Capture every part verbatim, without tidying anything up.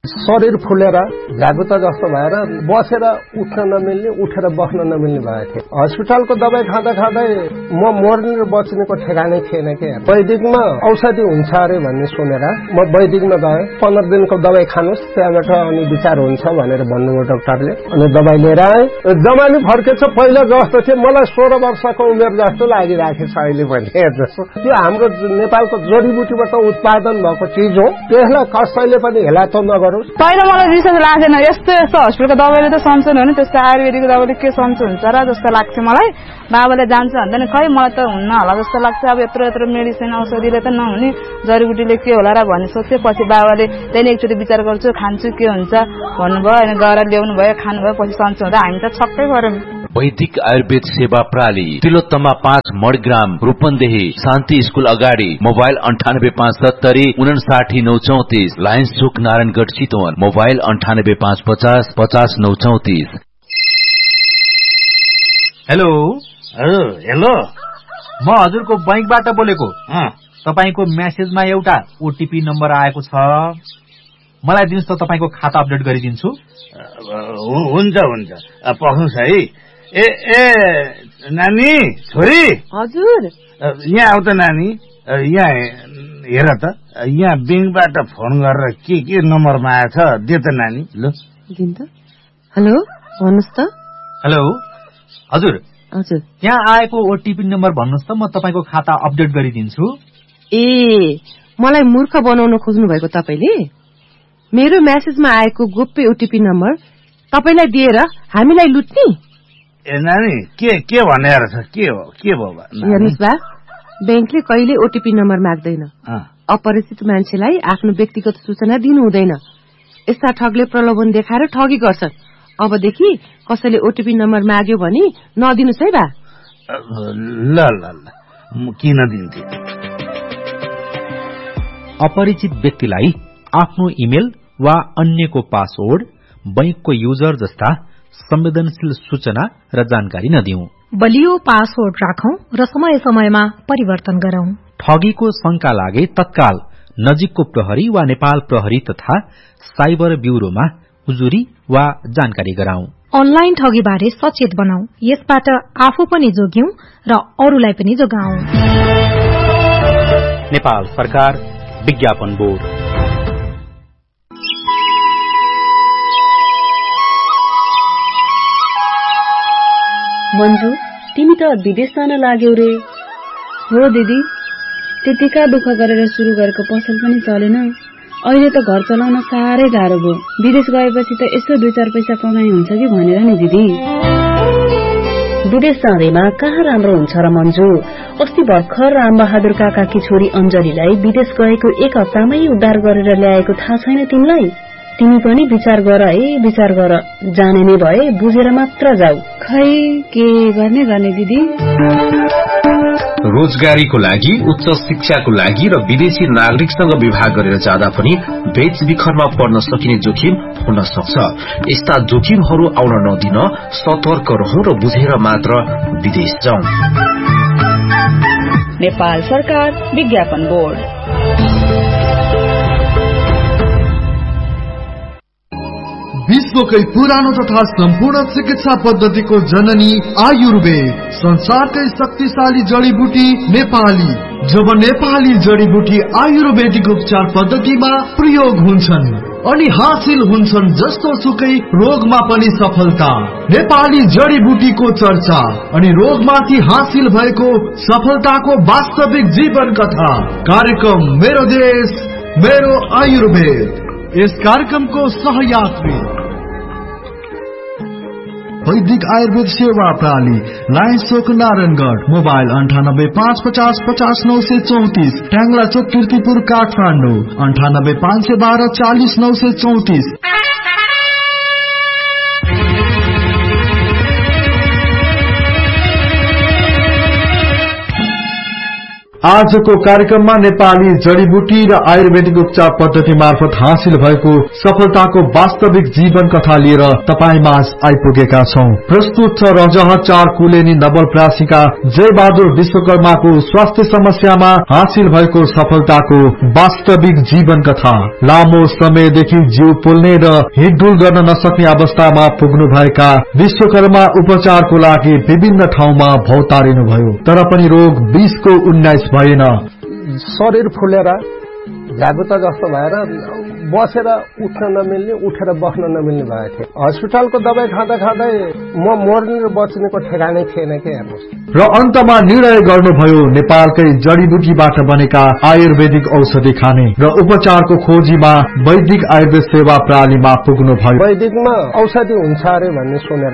शरीर फुलेर भ्यागुता जस्तो भएर बसेर उठ्न नमिल्ने उठेर बस्न नमिल्ने भएको थियो। हस्पिटलको दबाई खाँदा खाँदै म मर्ने र बच्नेको ठेगानै थिएन के। वैदिकमा औषधि हुन्छ अरे भन्ने सुनेर म वैदिकमा गएँ। पन्ध्र दिनको दबाई खानुहोस्, त्यहाँबाट अनि विचार हुन्छ भनेर भन्नुभयो डाक्टरले। अनि दबाई लिएर आएँ। जमानी फर्केछ, पहिला जस्तो थियो मलाई सोह्र वर्षको उमेर जस्तो लागिराखेछ अहिले पनि। हेर्नुहोस्, त्यो हाम्रो नेपालको जडीबुटीबाट उत्पादन भएको चिज हो, त्यसलाई कसैले पनि हेलातो नगरोस्। पहिला मलाई विश्वास लागेन, यस्तो यस्तो हस्पिटलको दबाईले त सन्चो हुने, त्यस्तो आयुर्वेदिक दबाईले के सन्चो हुन्छ र जस्तो लाग्थ्यो मलाई। बाबाले जान्छ भन्दैन, खै मलाई त हुन्न होला जस्तो लाग्छ। अब यत्रो यत्रो मेडिसिन औषधिले त नहुने, जडीबुटीले के होला र भन्ने सोच्थेँ। पछि बाबाले त्यहाँदेखि एकचोटि विचार गर्छु, खान्छु के हुन्छ भन्नुभयो। अनि गएर ल्याउनु भयो, खानुभयो, पछि सन्चो हुँदा हामी त छक्कै पऱ्यौँ। वैदिक आयुर्वेद सेवा प्रणाली, तिलोत्तमा पाँच मडग्राम, रूपन्देही, शान्ति स्कूल अगाडि। मोबाइल अन्ठानब्बे पाँच सत्तरी उनासाठी नौ चौतिस, लायन्स चोक नारायणगढ़ चितवन। मोबाइल अन्ठानब्बे पाँच पचास पचास नौ चौतिस। हेलो हेलो, म हजुरको बैंकबाट बोलेको। तपाईको मेसेजमा एउटा ओटीपी नम्बर आएको छ, मलाई दिनुहोस् त, तपाईको खाता अपडेट गरिदिन्छु। हुन्छ हुन्छ, पख्नुहोस् है। ए ए नानी, छोरी। हजुर, यहाँ आउ त नानी। यहाँ हेर त, यहाँ ब्याङ्कबाट फोन गरेर के के नम्बरमा आएछ, दे त नानी। ल दिन त। हेलो, भन्नुहोस् त। हेलो हजुर, हजुर, यहाँ आएको ओटीपी नम्बर भन्नुहोस् त, म तपाईको खाता अपडेट गरिदिन्छु। ए, मलाई मूर्ख बनाउन खोज्नु भएको तपाईले? मेरो मेसेजमा आएको गोप्य ओटीपी नम्बर तपाईलाई दिएर हामीलाई लुट्ने? ए नानी, के के भनेर छ? के हो के भयो? हेर्नुहोस् बा, ब्याङ्कले कहिले ओटीपी नम्बर माग्दैन। अपरिचित मान्छेलाई आफ्नो व्यक्तिगत सूचना दिनु हुँदैन। यस्ता ठगले प्रलोभन देखाएर ठगी गर्छन्। अबदेखि कसैले ओटीपी नम्बर माग्यो भने नदिनुस् है बा। ल ल ल, म किन दिन्थे? अपरिचित व्यक्तिलाई आफ्नो इमेल वा अन्यको पासवर्ड, बैंकको युजर जस्ता संवेदनशील सूचना र जानकारी नदिऊ। बलियो पासवर्ड राखौं र समय समयमा परिवर्तन गरौं। ठगीको शंका लागे तत्काल नजिकको प्रहरी वा नेपाल प्रहरी तथा साइबर ब्यूरोमा उजुरी वा जानकारी गराऊ। अनलाइन ठगी बारे सचेत बनाऊ, यसबाट आफू पनि जोग्यौं र अरूलाई पनि जोगाऊ। नेपाल सरकार, विज्ञापन बोर्ड। मन्जु, तिमी त विदेश जान लाग्यौ रे? हो दिदी, त्यतिका दुःख गरेर सुरु गरेको पसल पनि चलेन। अहिले त घर चलाउन साह्रै गाह्रो भयो। विदेश गएपछि त यसो दुई चार पैसा कमाइ हुन्छ कि भनेर नि दिदी। विदेश जाँदैमा कहाँ राम्रो हुन्छ र मन्जु? अस्ति भर्खर रामबहादुर काकाकी छोरी अञ्जलीलाई विदेश गएको एक हप्तामै उद्धार गरेर ल्याएको थाहा छैन तिमीलाई? तिमी पनि विचार गर है, विचार गर। जाने नै भए बुझेर मात्र जाऊ। खै के गर्ने गर्ने दिदी? रोजगारीको लागि, उच्च शिक्षाको लागि र विदेशी नागरिकसँग विवाह गरेर जाँदा पनि बेचबिखरमा पर्न सकिने जोखिम हुन सक्छ। यस्ता जोखिमहरू आउन नदिन सतर्क रहौं र बुझेर मात्र विदेश जाउँ। नेपाल सरकार, विज्ञापन बोर्ड। विश्वकै पुरानो तथा सम्पूर्ण चिकित्सा पद्धतिको जननी आयुर्वेद, संसारकै शक्तिशाली जडीबुटी नेपाली। जब नेपाली जडीबुटी आयुर्वेदिक उपचार पद्धतिमा प्रयोग हुन्छन् अनि हासिल हुन्छन् जस्तो सुकै रोगमा पनि सफलता। नेपाली जडीबुटीको चर्चा अनि रोगमाथि हासिल भएको सफलताको वास्तविक जीवन कथा। कार्यक्रम मेरो देश मेरो आयुर्वेद। यस कार्यक्रमको सहयात्री वैदिक आयुर्वेद सेवा प्रणाली, लायन्स चोक नारायणगढ़। मोबाइल अंठानब्बे पाँच पचास पचास नौ सौ चौतीस। ट्याङ्ला चोक कीर्तिपुर काठमाडौँ अंठानब्बे पाँच सौ बारह चालीस नौ सौ चौतीस। आजको कार्यक्रममा नेपाली जडीबुटी र आयुर्वेदिक उपचार पद्धति मार्फत हासिल भएको सफलताको वास्तविक जीवन कथा लिएर तपाईँ माझ आइपुगेका छौं। प्रस्तुत छ रजह चार कुलेनी नवलप्रासीका जय बहादुर विश्वकर्माको स्वास्थ्य समस्यामा हासिल भएको सफलताको वास्तविक जीवन कथा। लामो समयदेखि जिउ पोल्ने र हिडडुल गर्न नसक्ने अवस्थामा पुग्नु भएका विश्वकर्मा उपचारको लागि विभिन्न ठाउँमा भौतारिनुभयो, तर पनि रोग बीसको उन्नाइस भएन। शरीर फुलेर जागुता जस्तो भएर बसेर उठ्न नमिल्ने, उठेर बस्न नमिल्ने भएको थियो। हस्पिटलको दबाई खाँदा खाँदै म मर्ने र बच्नेको ठेगानै थिएन के हेर्नुहोस्। र अन्तमा निर्णय गर्नुभयो नेपालकै जडीबुटीबाट बनेका आयुर्वेदिक औषधि खाने र उपचारको खोजीमा वैदिक आयुर्वेद सेवा प्रणालीमा पुग्नुभयो। वैदिकमा औषधि हुन्छ अरे भन्ने सुनेर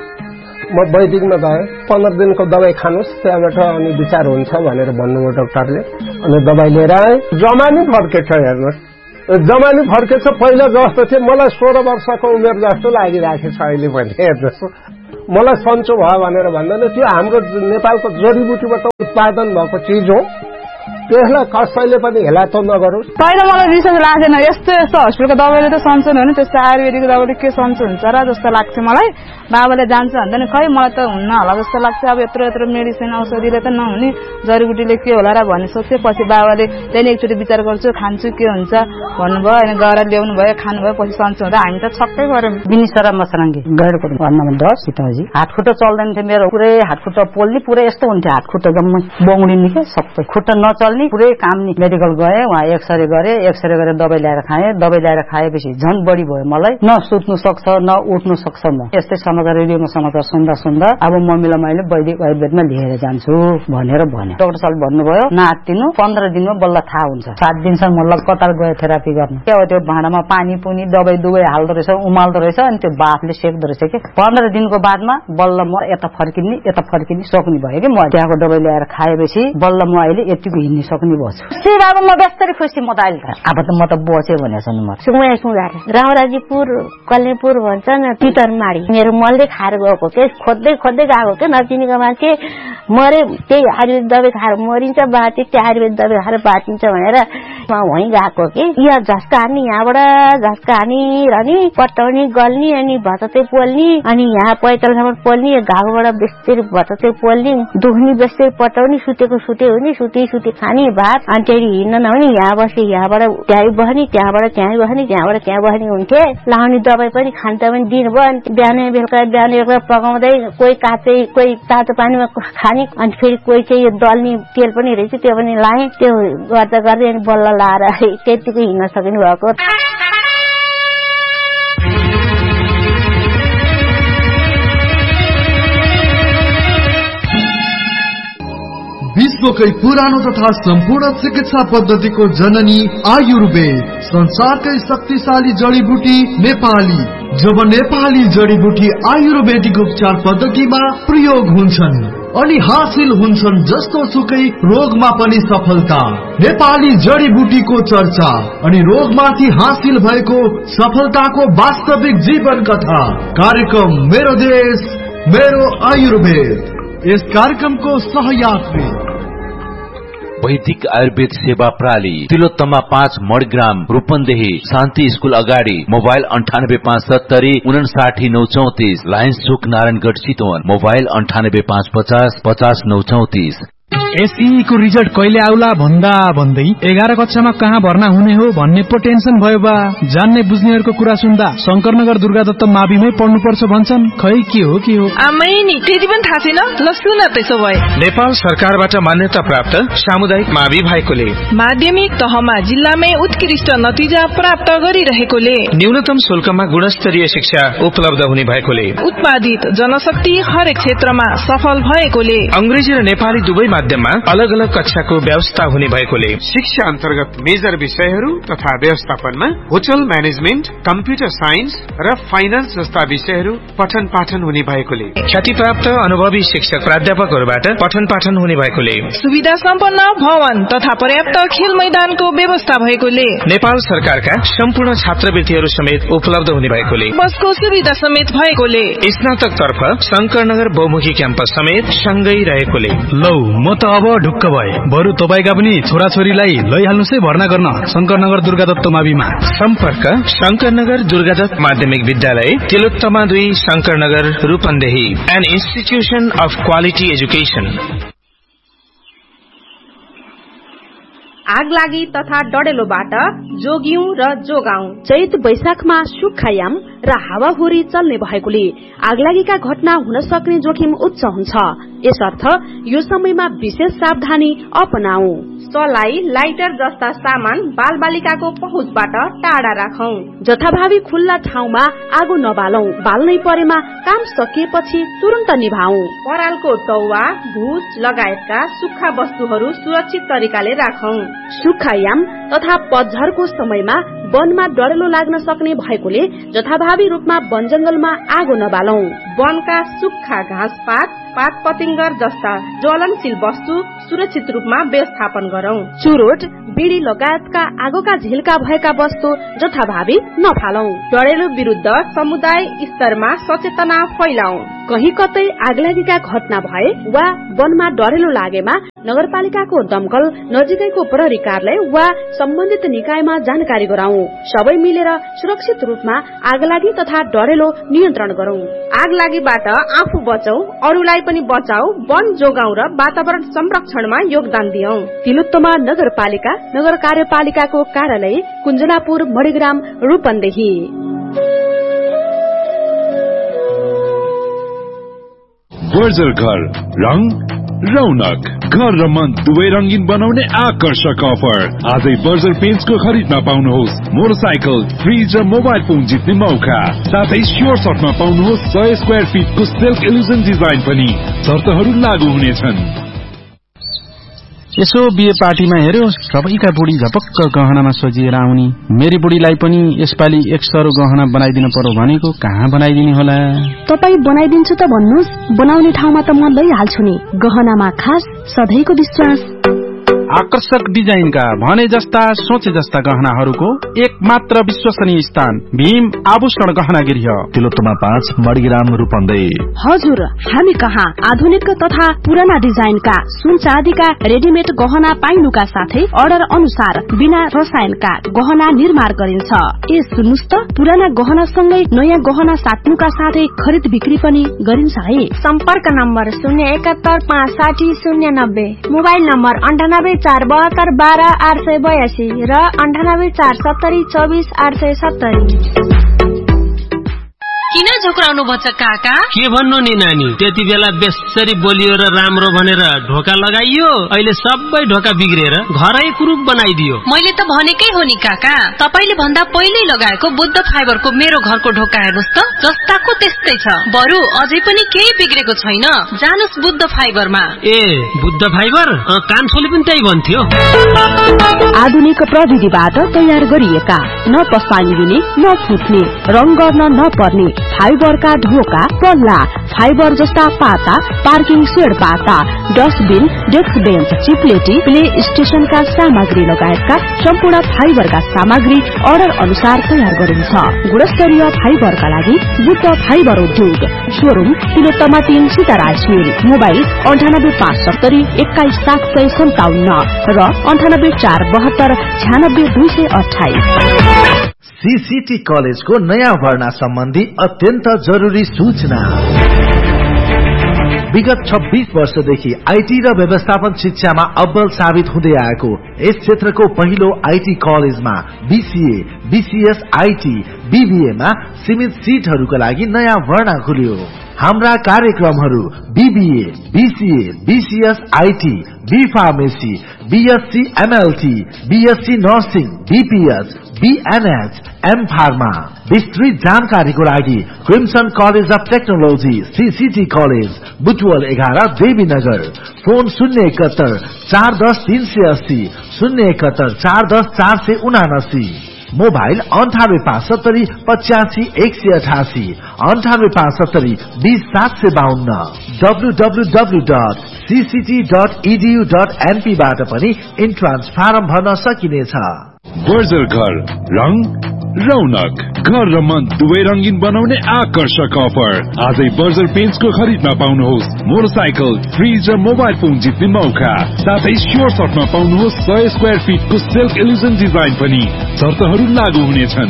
म वैदिकमा गएँ। पन्ध्र दिनको दबाई खानुहोस्, त्यहाँबाट अनि विचार हुन्छ भनेर भन्नुभयो डाक्टरले। अनि दबाई लिएर आएँ। जमानी फर्केछ हेर्नुहोस्, जमानी फर्केछ। पहिला जस्तो थियो मलाई सोह्र वर्षको उमेर जस्तो लागिरहेको छ अहिले पनि हेर्नुहोस्। मलाई सन्चो भयो भनेर भन्दैन, त्यो हाम्रो नेपालको जडीबुटीबाट उत्पादन भएको चिज हो, त्यसलाई कसैले पनि हेला त नगरोस्। पहिला मलाई विश्वास लागेन, यस्तो यस्तो हस्पिटलको दबाईले त सन्चो हुने, त्यस्तो आयुर्वेदिकको दबाईले के सन्चो हुन्छ र जस्तो लाग्थ्यो मलाई। बाबाले जान्छ भन्दा नि खै मलाई त हुन्न होला जस्तो लाग्छ। अब यत्रो यत्रो मेडिसिन औषधिले त नहुने, जडीबुटीले के होला र भन्ने सोच्थेँ। पछि बाबाले त्यहाँदेखि एकचोटि विचार गर्छु, खान्छु के हुन्छ भन्नुभयो। अनि गएर ल्याउनु भयो, खानुभयो, पछि सन्चो हुँदा हामी त छक्कै गऱ्यौँ। बिनिसरा मसराङ्गी गैडको भन्नमा दस सीताजी हातखुट्टा चल्दैन थियो मेरो, पुरै हातखुट्टा पोल्ने पुरै यस्तो हुन्थ्यो, हातखुट्टा जम्मै बौडिने के सबै, खुट्टा नचल्ने पुरै काम नि। मेडिकल गएँ, वहाँ एक्सरे गरेँ, एक्सरे गरेर दबाई ल्याएर खाएँ। दबाई ल्याएर खाएपछि झन् बढी भयो मलाई, न सुत्नु सक्छ न उठ्नु सक्छ। म यस्तै समाचार रेडियोमा समाचार सुन्दा सुन्दा अब मम्मीलाई मैले वैदिक आयुर्वेदमा लिएर जान्छु भनेर भने। डाक्टर साहबले भन्नुभयो नातिनु पन्ध्र दिनमा बल्ल थाहा हुन्छ। सात दिनसम्म मलाई कतार गयो थेरापी गर्न। के हो त्यो भाँडामा पानी पुनी दबाई दुवै हाल्दो रहेछ, उमाल्दो रहेछ, अनि त्यो बाफले सेक्दो रहेछ कि। पन्ध्र दिनको बादमा बल्ल म यता फर्किने यता फर्किने सक्ने भयो कि। म त्यहाँको दबाई ल्याएर खाएपछि बल्ल म अहिले यतिको हिँड्ने सक्ने बस्छु। अब म बेस्तरी खुसी म त अहिले त अब त म त बचे भनेको छु। म सुङै सुँगार रामराजीपुर कल्नेपुर भन्छ न, पितरमाडी मेरो मलले खाएर गएको के, खोज्दै खोज्दै गएको के, नचिनेको मान्छे मरे त्यही आयुर्वेद दबाई खाएर मरिन्छ, बाँचे त्यो आयुर्वेद दबाई खाएर बाँचिन्छ भनेर वहीँ गएको कि। यहाँ झस्का हान्ने, यहाँबाट झस्का हानी रहने, पट्टाउने गल्ने, अनि भतते पोल्ने, अनि यहाँ पैतालसम्म पोल्ने, घाउबाट बेस्तरी भतते पोल्ने, दुख्ने बेस्तरी पट्टाउने, सुतेको सुते हुने, सुते सुते खाने भात। अनि त्यही हिँड्न नहुने, यहाँ बस्ने, यहाँबाट त्यहाँ बस्ने, त्यहाँबाट त्यहाँ बस्ने, त्यहाँबाट त्यहाँ बस्ने हुन्थे। लाउने दबाई पनि खान्छ पनि दिनुभयो। अनि बिहान बेलुका बिहान बेलुका पकाउँदै कोही काँचै कोही तातो पानीमा खाने, अनि फेरि कोही चाहिँ यो दल्ने तेल पनि रहेछ त्यो पनि लाएँ। त्यो गर्दा गर्दै अनि बल्ल लाएर त्यतिको हिँड्न सक्नु भएको। विश्वकै पुरानो तथा सम्पूर्ण चिकित्सा पद्धतिको जननी आयुर्वेद, संसारकै शक्तिशाली जडीबुटी नेपाली। जब नेपाली जडीबुटी आयुर्वेदिक उपचार पद्धतिमा प्रयोग हुन्छन् अनि हासिल हुन्छन् जस्तो सुकै रोगमा पनि सफलता। नेपाली जडीबुटीको चर्चा अनि रोगमाथि हासिल भएको सफलताको वास्तविक जीवन कथा। कार्यक्रम मेरो देश मेरो आयुर्वेद। यस कार्यक्रमको सहयात्री वैदिक आयुर्वेद सेवा प्रणाली, तिलोत्तमा पाँच मडग्राम, रूपन्देही, शान्ति स्कूल अगाडि। मोबाइल अन्ठानब्बे पाँच सत्तरी उनासाठी नौ चौतिस, लायन्स चोक नारायणगढ चितवन। मोबाइल अन्ठानब्बे पाँच पचास पचास नौ चौतिस। एसई को रिजल्ट कहिले आउला भन्दा भन्दै एघार कक्षामा कहाँ भर्ना हुने हो भन्ने पो टेन्सन भयो बा। जान्ने बुझ्नेहरूको कुरा सुन्दा शंकरनगर दुर्गादत्त माविमै पढ्नुपर्छ भन्छन्। खै के हो के हो आमै नि त्यति पनि थाहा छैन। ल सुन त्यसो भए नेपाल सरकारबाट मान्यता प्राप्त सामुदायिक मावि भएकोले माध्यमिक तहमा जिल्लामै उत्कृष्ट नतिजा प्राप्त गरिरहेकोले न्यूनतम शुल्कमा गुणस्तरीय शिक्षा उपलब्ध हुने भएकोले उत्पादित जनशक्ति हरेक क्षेत्रमा सफल भएकोले अंग्रेजी र नेपाली दुवै माध्यममा अलग अलग कक्षाको व्यवस्था हुने भएकोले शिक्षा अन्तर्गत मेजर विषयहरू तथा व्यवस्थापनमा होटल म्यानेजमेन्ट, कम्प्युटर साइन्स र फाइनान्स जस्ता विषयहरू पठन पाठन हुने भएकोले ख्यातिप्राप्त अनुभवी शिक्षक प्राध्यापकहरूबाट पठन पाठन हुने भएकोले सुविधा सम्पन्न भवन तथा पर्याप्त खेल मैदानको व्यवस्था भएकोले नेपाल सरकारका सम्पूर्ण छात्रवृत्तिहरू समेत उपलब्ध हुने भएकोले बसको सुविधा समेत भएकोले स्नातक तर्फ शंकरनगर बहुमुखी क्याम्पस समेत सँगै रहेकोले लौ म त अब ढुक्क भए। बरु तपाईका पनि छोराछोरीलाई लैहाल्नुस् है भर्ना गर्न शंकरनगर दुर्गादत्त माविमा। सम्पर्क शंकरनगर दुर्गादत्त माध्यमिक विद्यालय, तिलोत्तमा दुई, Shankar Nagar, Rupandehi. An institution of quality education. आगलागी तथा डडेलोबाट जोगियौं र जोगाउँ। चैत वैशाखमा सुक्खायाम र हावाहुरी चल्ने भएकोले आगलागीका घटना हुन सक्ने जोखिम उच्च हुन्छ। यसर्थ यो समयमा विशेष सावधानी अपनाऊ। सलाई, लाइटर जस्ता सामान बालबालिकाको पहुँचबाट टाढा राखौं। जथाभावी खुल्ला ठाउँमा आगो नबालौं। बाल्नै परेमा काम सकिएपछि तुरन्त निभाऊ। परालको टौवा, भुज लगायतका सुक्खा वस्तुहरू सुरक्षित तरिकाले राखौं। सुक्खायाम तथा पतझरको समयमा वनमा डढेलो लाग्न सक्ने भएकोले जथाभावी रूपमा वन जंगलमा आगो नबालौं। वनका सुक्खा घाँसपात, पात पतिंगर जस्ता ज्वलनशील वस्तु सुरक्षित रूपमा व्यवस्थापन गरौं। चुरोट, बीड़ी लगायतका आगोका झिल्का भएका वस्तु जथाभावी नफालौं। डढेलो विरुद्ध समुदाय स्तरमा सचेतना फैलाऊ। कही कतै आगलागीका घटना भए वा वनमा डढेलो लागेमा नगरपालिकाको दमकल, नजिकैको प्रहरी कार्यालय वा सम्बन्धित निकायमा जानकारी गराऊ। सबै मिलेर सुरक्षित रूपमा आगलागी तथा डढेलो नियन्त्रण गरौं। आगलागीबाट आफू बचौं, अरूलाई पनि बचाऊ, वन जोगाऊ र वातावरण संरक्षणमा योगदान दियौं। तिलोत्तमा नगरपालिका, नगर कार्यपालिकाको कार्यालय, कुञ्जनापुर, मणिग्राम, रूपन्देही। बर्जर घर, रंग रौनक, घर र मन दुवै रंगीन बनाउने आकर्षक अफर। आजै बर्जर पेन्ट्सको खरिदमा पाउनुहोस् मोटरसाइकल, फ्रिज र मोबाइल फोन जित्ने मौका। साथै स्योर सर्टमा पाउनुहोस् सय स्क्वायर फिटको सिल्क इल्युजन डिजाइन पनि। शर्तहरू लागू हुनेछन्। यसो बिहे पार्टीमा हेर्यो, सबैका बुढी झपक्क गहनामा सजिएर आउने। मेरी बुढीलाई पनि यसपालि एक सरो गहना बनाइदिनु पर्यो भनेको, कहाँ बनाइदिने होला? तपाई बनाइदिन्छु त भन्नुस्, बनाउने ठाउँमा त म लैहाल्छु नि। गहनामा खास सधैँको विश्वास। आकर्षक डिजाइनका भने जस्ता सोचे जस्ता गहनाहरूको एक मात्र विश्वसनीय स्थान भीम आभूषण गहना गृह, तिलोत्तमा पाँच, मणिग्राम, रूपन्देही। हजुर, हामी कहाँ आधुनिक तथा पुराना डिजाइनका सुन चाँदीका रेडिमेड गहना पाइनुका साथै अर्डर अनुसार बिना रसायनका गहना निर्माण गरिन्छ। ए सुन्नुस् त, पुराना गहना सँगै नयाँ गहना साट्नुका साथै खरिद बिक्री पनि गरिन्छ है। सम्पर्क नम्बर शून्य एकात्तर पाँच साठी शून्य नब्बे, मोबाइल नम्बर अन्ठानब्बे चार बहत्तर बाह्र आठ सय बयासी र अन्ठानब्बे चार सत्तरी चौबिस आठ सय सत्तरी। किन झुक्राउनु भन्छ काका? के भन्नु नि नानी, त्यति बेला बेसरी बोलियो र राम्रो भनेर ढोका लगाइयो, अहिले सबै ढोका बिग्रेर घरै कुरूप बनाइदियो। मैले त भनेकै हो नि काका, तपाईले भन्दा पहिल्यै लगाएको बुद्ध फाइबरको मेरो घरको ढोका हेर्नुस् त, जस्ताको त्यस्तै छ। बरु अझै पनि केही बिग्रेको छैन। जानुस् बुद्ध फाइबरमा। ए बुद्ध फाइबर, कान्छोले पनि त्यही भन्थ्यो। आधुनिक प्रविधिबाट तयार गरिएका, न पसाइने न फुट्ने, रङ गर्न नपर्ने फाइबरका ढोका, पल्ला, फाइबर जस्ता पाता, पार्किङ सेड पाता, डस्टबिन, डेस्क बेन्च, चिप्लेटी, प्ले स्टेशनका सामग्री लगायतका सम्पूर्ण फाइबरका सामग्री अर्डर अनुसार तयार गरिन्छ। गुणस्तरीय फाइबरका लागि बुद्ध फाइबर उद्योग, शोरूम तिलोत्तमा तीन, सीताराज मिल, मोबाइल अन्ठानब्बे पाँच सत्तरी एक्काइस सात सय सन्ताउन्न र अन्ठानब्बे चार बहत्तर छ्यानब्बे दुई सय अठाइस। सीसीटी कलेजको नयाँ भर्ना सम्बन्धी अत्यन्त जरुरी सूचना। विगत छब्बीस वर्षदेखि आईटी र व्यवस्थापन शिक्षामा अव्वल साबित हुँदै आएको यस क्षेत्रको पहिलो आईटी कलेजमा बीसीए, बीसीएस, आईटी, बीबीए मा सीमित सीटहरूका लागि नयाँ भर्ना खुल्यो। हाम्रा कार्यक्रमहरू BBA, BCA, BCS, IT, be pharmacy, BSc MLT, BSc nursing, BPS, बीएनएच, am pharma. विस्तृत जानकारीको लागि crimson college of technology, CCT college, Butwal एघार, देवीनगर। फोन शून्य एकहत्तर चार दस तीन सय अस्सी, शून्य एकहत्तर चार दस चार सय उनासी। मोबाइल अन्ठानब्बे पाँच सत्तरी पचासी एक सय अठासी, अन्ठानब्बे पाँच सत्तरी बीस सात सय बाहन्न। W W W dot CCT dot edu dot NP बाट पनि इन्ट्रान्स फारम भर्न सकिनेछ। बर्जर घर, रङ रौनक घर र मन दुवै रंगीन बनाउने आकर्षक अफर। आजै बर्जर पेन्ट्सको खरिदमा पाउनुहोस् मोटरसाइकल, फ्रिज र मोबाइल फोन जित्ने मौका। साथै स्योर सर्टमा पाउनुहोस् सय स्क्वायर फिटको सेल्फ इल्युजन डिजाइन पनि। शर्तहरू लागू हुनेछन्।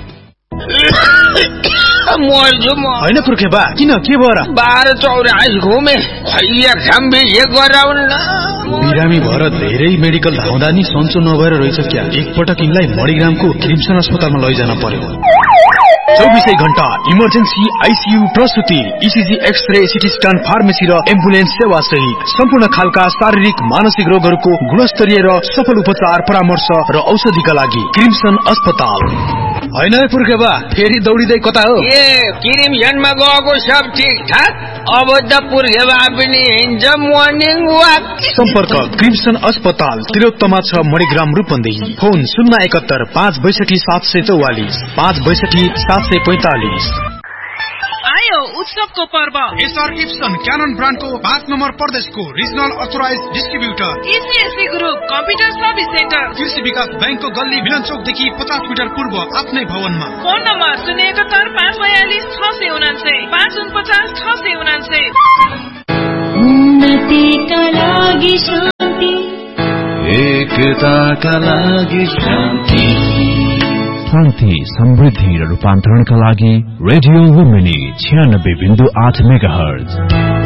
होइन पुर्खेबा किन के भएर बाह्र चौरास घुमे खैया बिरामी भएर धेरै मेडिकल धाउँदा नि सन्चो नभएर रहेछ क्या। एकपटक यिनलाई मणिग्रामको क्रिम्सन अस्पतालमा लैजान पर्यो। चौबिसै घण्टा emergency, ICU, प्रसुति, ECG, x-ray, CT scan, pharmacy र एम्बुलेन्स सेवा सहित सम्पूर्ण खालका शारीरिक मानसिक रोगहरूको गुणस्तरीय र सफल उपचार, परामर्श र औषधिका लागि क्रिम्सन अस्पताल। होइन पुर्खेबा फेरि दौडिँदै कता हो? ए क्रिम्सनमा गएको सब ठिक ठाक, अब त पुर्खेबा पनि हिँड्छ मर्निङ वाक। सम्पर्क क्रिम्सन अस्पताल, तिलोत्तमा छ, मणिग्राम, रूपन्देही। फोन शून्य एकहत्तर पाँच बैसठी सात सय चौवालिस पाँच बैसठी सात सय पैंतालिस। आयो उत्सवको पर्व। एसआर इप्सन क्यानन ब्रान्डको पाँच नम्बर प्रदेशको regional authorise distributor इसिएससी group computer service centre, कृषि विकास बैंकको गल्ली मिलन चौकदेखि पचास मिटर पूर्व आफ्नै भवनमा। फोन नम्बर शून्य एकहत्तर पाँच बयालिस छ सय उनान्सय पाँच उनपचास छ सय उनान्सय। उन्नतिका लागि शान्ति, एकताका लागि शान्ति, शान्ति, समृद्धि र रूपान्तरणका लागि रेडियो वुमनी छ्यानब्बे बिन्दु आठ मेगा हर्ज।